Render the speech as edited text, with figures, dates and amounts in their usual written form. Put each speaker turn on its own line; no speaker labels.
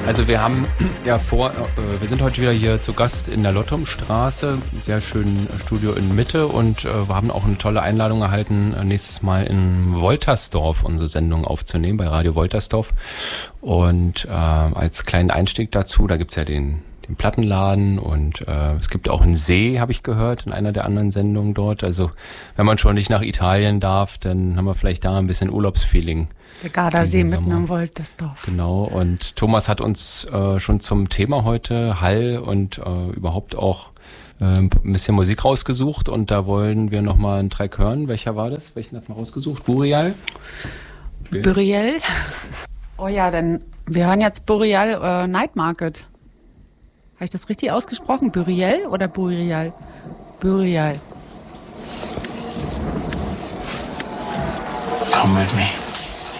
Also wir haben ja wir sind heute wieder hier zu Gast in der Lottomstraße, sehr schönen Studio in Mitte, und wir haben auch eine tolle Einladung erhalten, nächstes Mal in Woltersdorf unsere Sendung aufzunehmen, bei Radio Woltersdorf. Und als kleinen Einstieg dazu, da gibt's ja den Plattenladen, und es gibt auch einen See, habe ich gehört, in einer der anderen Sendungen dort. Also wenn man schon nicht nach Italien darf, dann haben wir vielleicht da ein bisschen Urlaubsfeeling.
Der Gardasee mitten im Woltersdorf.
Genau, und Thomas hat uns schon zum Thema heute Hall und überhaupt auch ein bisschen Musik rausgesucht, und da wollen wir nochmal einen Track hören. Welcher war das? Welchen hat man rausgesucht? Burial?
Burial? Oh ja, dann wir hören jetzt Burial Night Market. Habe ich das richtig ausgesprochen? Burial oder Burial? Burial.
Come with me.